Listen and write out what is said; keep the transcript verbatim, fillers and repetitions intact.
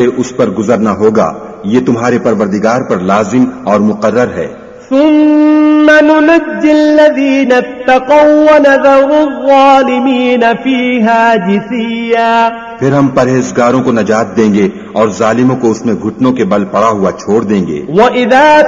से उस पर गुजरना होगा, ये तुम्हारे परवरदिगार पर लाजिम और मुकर्रर है। ثم ننجي الذين اتقوا ونذر الظالمين فيها جثيا। फिर हम परहेजगारों को नजात देंगे और जालिमों को उसमें घुटनों के बल पड़ा हुआ छोड़ देंगे। وإذا